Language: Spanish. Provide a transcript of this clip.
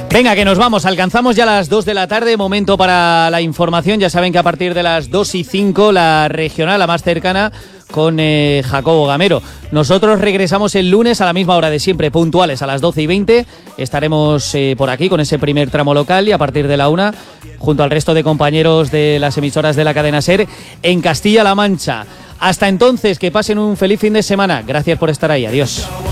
Venga, que nos vamos, alcanzamos ya las 2 de la tarde, momento para la información. Ya saben que a partir de las 2:05 la regional, la más cercana, con Jacobo Gamero. Nosotros regresamos el lunes a la misma hora de siempre, puntuales a las 12:20. Estaremos por aquí con ese primer tramo local y a partir de la 1, junto al resto de compañeros de las emisoras de la cadena SER, en Castilla-La Mancha. Hasta entonces, que pasen un feliz fin de semana. Gracias por estar ahí. Adiós.